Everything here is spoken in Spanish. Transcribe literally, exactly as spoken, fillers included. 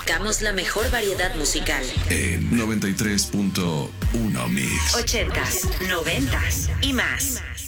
Buscamos la mejor variedad musical. En noventa y tres punto uno Mix. Ochentas, noventas y más.